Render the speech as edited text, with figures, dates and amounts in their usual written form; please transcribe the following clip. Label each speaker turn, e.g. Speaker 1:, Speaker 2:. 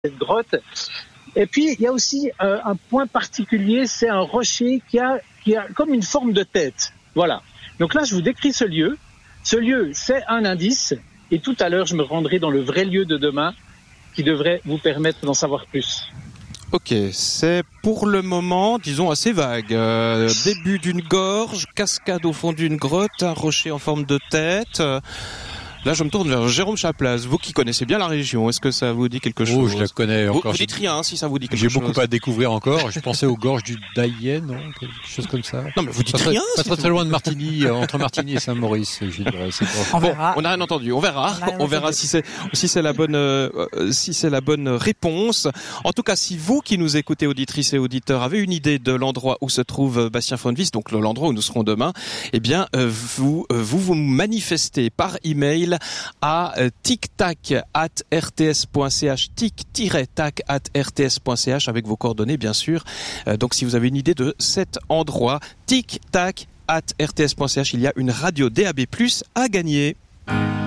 Speaker 1: cette grotte. Et puis, il y a aussi un point particulier, c'est un rocher qui a comme une forme de tête. Voilà. Donc là, je vous décris ce lieu. Ce lieu, c'est un indice. Et tout à l'heure, je me rendrai dans le vrai lieu de demain qui devrait vous permettre d'en savoir plus.
Speaker 2: Ok, c'est pour le moment, disons, assez vague. Début d'une gorge, cascade au fond d'une grotte, un rocher en forme de tête. Là, je me tourne vers Jérôme Chaplaz. Vous qui connaissez bien la région, est-ce que ça vous dit quelque chose ?
Speaker 3: Oh, je la connais encore.
Speaker 2: Vous dites rien si ça vous dit quelque chose.
Speaker 3: J'ai beaucoup à découvrir encore. Je pensais aux gorges du Daïen, non ? Quelque chose comme ça.
Speaker 2: Non, mais vous dites rien.
Speaker 3: Pas très loin de Martigny, entre Martigny et Saint-Maurice, je dirais.
Speaker 4: On verra.
Speaker 2: On n'a rien entendu. On verra si c'est la bonne réponse. En tout cas, si vous qui nous écoutez, auditrices et auditeurs, avez une idée de l'endroit où se trouve Bastien Fonnevis, donc l'endroit où nous serons demain, eh bien, vous manifestez par email à tic-tac@rts.ch, tic-tac@rts.ch avec vos coordonnées bien sûr. Donc si vous avez une idée de cet endroit, tic-tac@rts.ch, il y a une radio DAB+ à gagner.